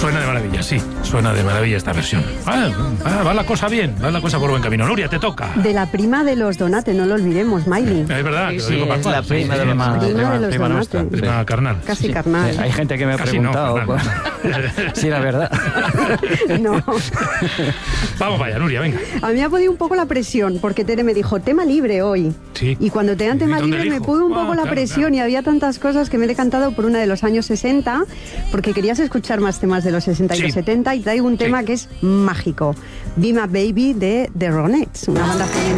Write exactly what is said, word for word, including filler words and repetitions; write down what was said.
Suena de maravilla, sí. Suena de maravilla esta versión. Ah, ah, va la cosa bien, va la cosa por buen camino. Nuria, te toca. De la prima de los Donate, no lo olvidemos, Miley. Es verdad, Sí, que lo sí, digo es para la prima sí, de los sí, Donate. Prima de los prima Donate. nuestra. Prima Sí. carnal. Casi Sí. carnal. Sí, hay gente que me ha Casi no, preguntado. carnal. Sí, la verdad. No. Vamos para allá, Nuria, venga. A mí me ha podido un poco la presión, porque Tere me dijo, tema libre hoy. Sí. Y cuando te dan ¿Y tema dónde libre me elijo? pudo un Ah, poco la claro, presión claro. y había tantas cosas que me he decantado por una de los años sesenta, porque querías escuchar más temas de los sesenta y Sí. los setenta, y traigo un tema Sí. que es mágico. Be My Baby de The Ronettes, una banda femenina.